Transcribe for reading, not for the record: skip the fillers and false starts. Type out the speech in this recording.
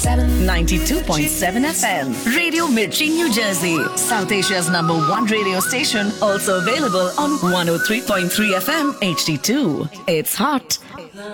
92.7 FM. Radio Mirchi, New Jersey. South Asia's #1 radio station. Also available on 103.3 FM HD2. It's hot